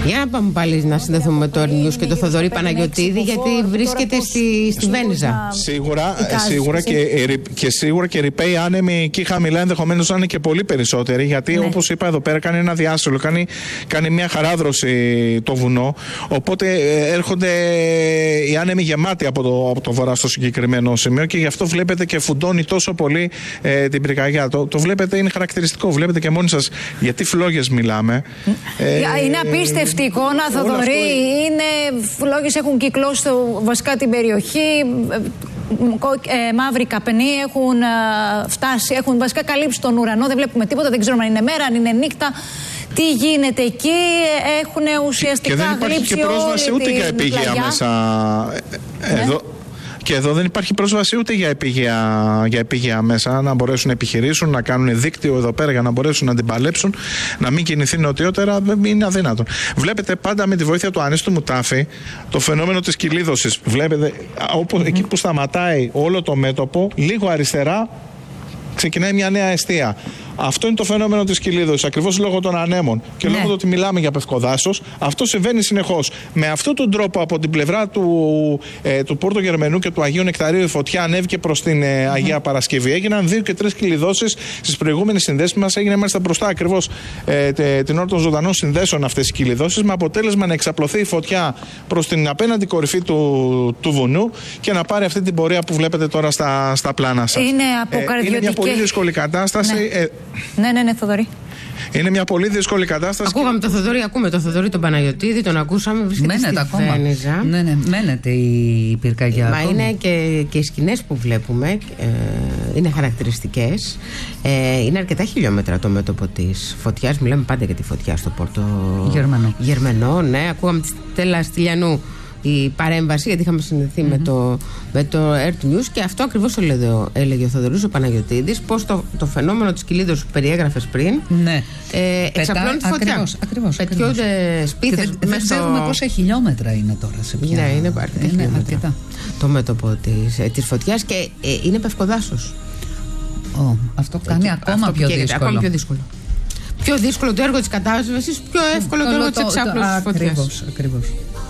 Για να πάμε πάλι να συνδεθούμε με το Earth News και το Θοδωρή Παναγιωτίδη, γιατί βρίσκεται στη Βένιζα. Σίγουρα και ρηπαίοι άνεμοι εκεί χαμηλά, ενδεχομένως να είναι και πολύ περισσότεροι, γιατί όπως είπα εδώ πέρα κάνει ένα διάστολο, κάνει μια χαράδρωση το βουνό. Οπότε έρχονται οι άνεμοι γεμάτοι από το βορρά στο συγκεκριμένο σημείο και γι' αυτό βλέπετε και φουντώνει τόσο πολύ την πυρκαγιά. Το βλέπετε, είναι χαρακτηριστικό. Βλέπετε και μόνοι σας γιατί φλόγες μιλάμε. Είναι απίστευτη εικόνα, Θοδωρή. Φλόγες έχουν κυκλώσει βασικά την περιοχή. Μαύροι καπνοί έχουν φτάσει, έχουν βασικά καλύψει τον ουρανό. Δεν βλέπουμε τίποτα, δεν ξέρουμε αν είναι μέρα, αν είναι νύχτα. Τι γίνεται εκεί, έχουν ουσιαστικά γλύψει όλη και δεν υπάρχει και πρόσβαση ούτε για επίγεια μέσα. Και εδώ δεν υπάρχει πρόσβαση ούτε για επίγεια μέσα, να μπορέσουν να επιχειρήσουν, να κάνουν δίκτυο εδώ πέρα για να μπορέσουν να την παλέψουν, να μην κινηθεί νοτιότερα, είναι αδύνατον. Βλέπετε πάντα με τη βοήθεια του Ανίστου Μουτάφη το φαινόμενο της κυλίδωσης. Βλέπετε εκεί που σταματάει όλο το μέτωπο, λίγο αριστερά ξεκινάει μια νέα εστία. Αυτό είναι το φαινόμενο της κυλίδωσης, ακριβώς λόγω των ανέμων και λόγω του ότι μιλάμε για πευκοδάσος. Αυτό συμβαίνει συνεχώς. Με αυτόν τον τρόπο, από την πλευρά του Πόρτο Γερμενού και του Αγίου Νεκταρίου, η φωτιά ανέβηκε προς την Αγία Παρασκευή. Έγιναν 2 και 3 κυλιδώσεις στις προηγούμενες συνδέσεις μας. Έγινε μάλιστα μπροστά ακριβώς την ώρα των ζωντανών συνδέσεων αυτές οι κυλιδώσεις, με αποτέλεσμα να εξαπλωθεί η φωτιά προς την απέναντι κορυφή του βουνού και να πάρει αυτή την πορεία που βλέπετε τώρα στα πλάνα σας. Είναι μια πολύ δύσκολη κατάσταση. Ναι, Θοδωρή. Είναι μια πολύ δύσκολη κατάσταση. Ακούμε τον Θοδωρή τον Παναγιωτίδη, τον ακούσαμε. Μένεται ακόμα. Ναι, μένεται η πυρκαγιά. Μα είναι και οι σκηνές που βλέπουμε είναι χαρακτηριστικές. Είναι αρκετά χιλιόμετρα το μέτωπο της φωτιάς. Μιλάμε πάντα για τη φωτιά στο Πόρτο Γερμενό. Ναι, ακούγαμε τη Στέλλα Στυλιανού η παρέμβαση, γιατί είχαμε συνδεθεί με το Earth News και αυτό ακριβώς έλεγε ο Θοδωρής ο Παναγιωτίδης, πως το φαινόμενο της κυλίδωσης που περιέγραφες πριν εξαπλώνει τη φωτιά. Ακριβώς. Πετιούνται σπίθες. Δεν ξέρουμε πόσα χιλιόμετρα είναι τώρα σε πια. Ναι, είναι αρκετά το μέτωπο της φωτιάς και είναι πευκοδάσος. Αυτό κάνει ακόμα πιο δύσκολο. Πιο δύσκολο το έργο της κατάσβεσης, πιο εύκολο το έργο της εξάπλωσης της φωτιάς. Ακριβώς.